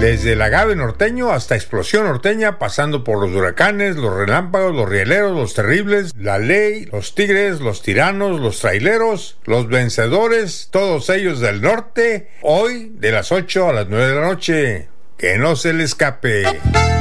Desde el agave norteño hasta explosión norteña, pasando por los huracanes, los relámpagos, los rieleros, los terribles, la ley, los tigres, los tiranos, los traileros, los vencedores, todos ellos del norte, hoy de las 8 a las 9 de la noche. Que no se le escape.